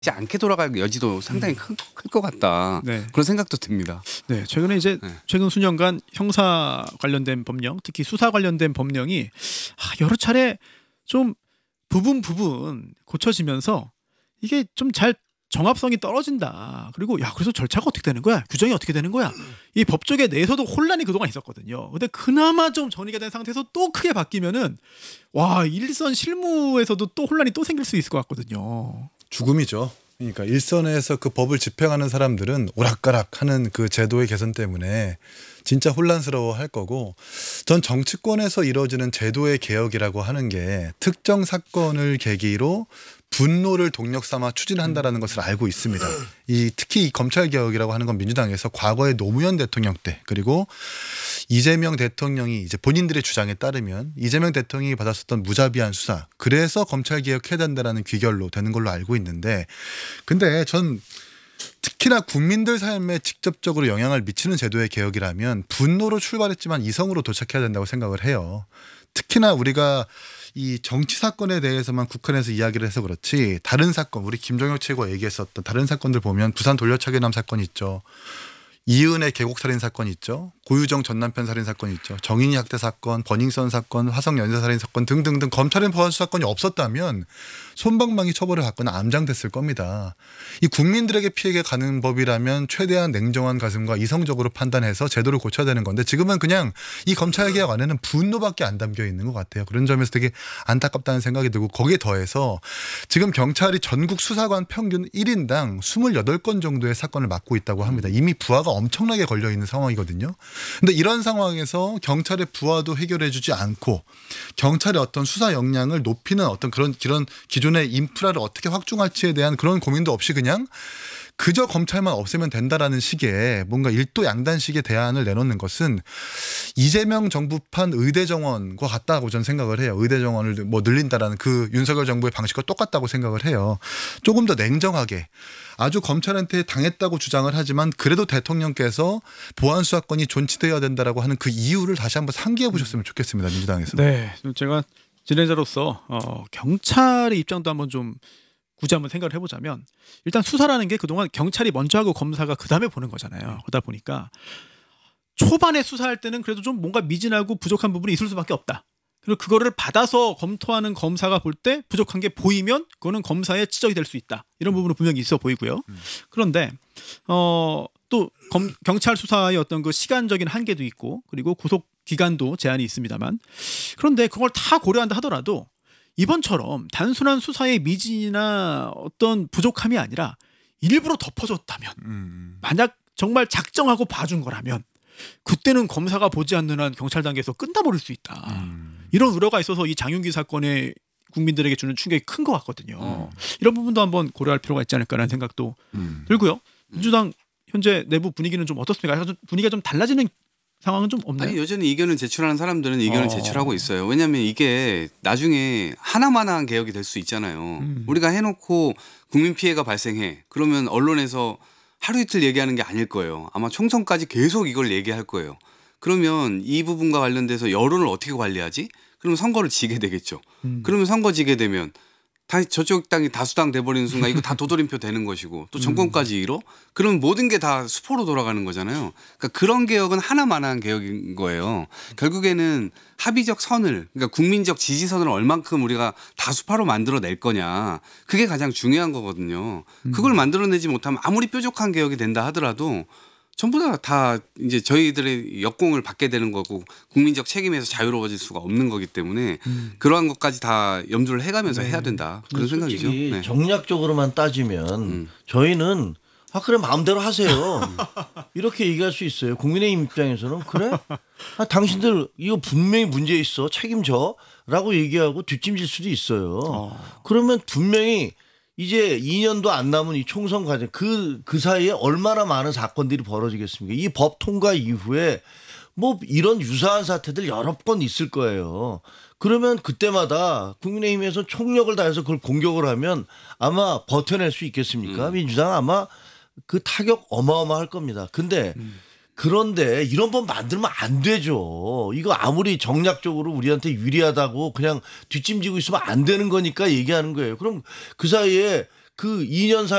않게 돌아갈 여지도 상당히 클 것 같다. 네. 그런 생각도 듭니다. 네, 최근에 이제 네. 최근 수년간 형사 관련된 법령, 특히 수사 관련된 법령이 여러 차례 좀 부분 고쳐지면서 이게 좀 잘 정합성이 떨어진다. 그리고 그래서 절차가 어떻게 되는 거야? 규정이 어떻게 되는 거야? 이 법조계 내에서도 혼란이 그동안 있었거든요. 근데 그나마 좀 정리가 된 상태에서 또 크게 바뀌면은 일선 실무에서도 또 혼란이 또 생길 수 있을 것 같거든요. 죽음이죠. 그러니까 일선에서 그 법을 집행하는 사람들은 오락가락하는 그 제도의 개선 때문에 진짜 혼란스러워 할 거고, 전 정치권에서 이루어지는 제도의 개혁이라고 하는 게 특정 사건을 계기로 분노를 동력 삼아 추진한다라는 것을 알고 있습니다. 특히 이 검찰 개혁이라고 하는 건 민주당에서 과거에 노무현 대통령 때, 그리고 이재명 대통령이 이제 본인들의 주장에 따르면 이재명 대통령이 받았었던 무자비한 수사, 그래서 검찰 개혁해야 된다라는 귀결로 되는 걸로 알고 있는데, 근데 전 특히나 국민들 삶에 직접적으로 영향을 미치는 제도의 개혁이라면 분노로 출발했지만 이성으로 도착해야 된다고 생각을 해요. 특히나 우리가 이 정치 사건에 대해서만 국한해서 이야기를 해서 그렇지, 다른 사건, 우리 김종혁 최고가 얘기했었던 다른 사건들 보면 부산 돌려차기남 사건 있죠. 이은혜 계곡살인 사건 있죠. 고유정 전남편 살인 사건 있죠. 정인이 학대 사건, 버닝썬 사건, 화성 연쇄살인 사건 등등등 검찰의 보안 수사건이 없었다면 솜방망이 처벌을 받거나 암장됐을 겁니다. 이 국민들에게 피해가 가는 법이라면 최대한 냉정한 가슴과 이성적으로 판단해서 제도를 고쳐야 되는 건데, 지금은 그냥 이 검찰 개혁 안에는 분노밖에 안 담겨 있는 것 같아요. 그런 점에서 되게 안타깝다는 생각이 들고, 거기에 더해서 지금 경찰이 전국 수사관 평균 1인당 28건 정도의 사건을 맡고 있다고 합니다. 이미 부하가 엄청나게 걸려 있는 상황이거든요. 근데 이런 상황에서 경찰의 부하도 해결해주지 않고 경찰의 어떤 수사 역량을 높이는 어떤 그런 기존의 인프라를 어떻게 확충할지에 대한 그런 고민도 없이 그냥 그저 검찰만 없애면 된다라는 식의 뭔가 일도 양단식의 대안을 내놓는 것은 이재명 정부판 의대 정원과 같다고 저는 생각을 해요. 의대 정원을 늘린다라는 그 윤석열 정부의 방식과 똑같다고 생각을 해요. 조금 더 냉정하게, 아주 검찰한테 당했다고 주장을 하지만 그래도 대통령께서 보안 수사권이 존치되어야 된다라고 하는 그 이유를 다시 한번 상기해 보셨으면 좋겠습니다. 민주당에서. 네, 제가 진행자로서 경찰의 입장도 한번 좀 굳이 한번 생각을 해보자면, 일단 수사라는 게 그동안 경찰이 먼저 하고 검사가 그 다음에 보는 거잖아요. 그러다 보니까 초반에 수사할 때는 그래도 좀 뭔가 미진하고 부족한 부분이 있을 수밖에 없다. 그리고 그거를 받아서 검토하는 검사가 볼 때 부족한 게 보이면 그거는 검사의 지적이 될 수 있다. 이런 부분은 분명히 있어 보이고요. 그런데 또 경찰 수사의 어떤 그 시간적인 한계도 있고, 그리고 구속 기간도 제한이 있습니다만, 그런데 그걸 다 고려한다 하더라도 이번처럼 단순한 수사의 미진이나 어떤 부족함이 아니라 일부러 덮어줬다면, 만약 정말 작정하고 봐준 거라면 그때는 검사가 보지 않는 한 경찰 단계에서 끝나버릴 수 있다. 이런 우려가 있어서 이 장윤기 사건에 국민들에게 주는 충격이 큰 것 같거든요. 이런 부분도 한번 고려할 필요가 있지 않을까라는 생각도 들고요. 민주당 현재 내부 분위기는 좀 어떻습니까? 분위기가 좀 달라지는 상황은 좀 없나요? 아니, 여전히 의견을 제출하는 사람들은 의견을 제출하고 있어요. 왜냐하면 이게 나중에 하나만한 개혁이 될 수 있잖아요. 우리가 해놓고 국민 피해가 발생해. 그러면 언론에서 하루 이틀 얘기하는 게 아닐 거예요. 아마 총선까지 계속 이걸 얘기할 거예요. 그러면 이 부분과 관련돼서 여론을 어떻게 관리하지? 그러면 선거를 지게 되겠죠. 그러면 선거 지게 되면 다시 저쪽 당이 다수당 돼버리는 순간 이거 다 도돌림표 되는 것이고, 또 정권까지 잃어? 그러면 모든 게 다 수포로 돌아가는 거잖아요. 그러니까 그런 개혁은 하나만한 개혁인 거예요. 결국에는 합의적 선을, 그러니까 국민적 지지선을 얼만큼 우리가 다수파로 만들어낼 거냐, 그게 가장 중요한 거거든요. 그걸 만들어내지 못하면 아무리 뾰족한 개혁이 된다 하더라도 전부 다 이제 저희들의 역공을 받게 되는 거고, 국민적 책임에서 자유로워질 수가 없는 거기 때문에 그러한 것까지 다 염두를 해가면서 해야 된다. 그런 생각이죠. 네. 정략적으로만 따지면 저희는 그래 마음대로 하세요. 이렇게 얘기할 수 있어요. 국민의힘 입장에서는 그래? 당신들 이거 분명히 문제 있어. 책임져라고 얘기하고 뒷짐질 수도 있어요. 그러면 분명히 이제 2년도 안 남은 이 총선 과정 그 사이에 얼마나 많은 사건들이 벌어지겠습니까? 이 법 통과 이후에 이런 유사한 사태들 여러 번 있을 거예요. 그러면 그때마다 국민의힘에서 총력을 다해서 그걸 공격을 하면 아마 버텨낼 수 있겠습니까? 민주당 아마 그 타격 어마어마할 겁니다. 그런데 이런 법 만들면 안 되죠. 이거 아무리 정략적으로 우리한테 유리하다고 그냥 뒷짐지고 있으면 안 되는 거니까 얘기하는 거예요. 그럼 그 사이에 그 2년 사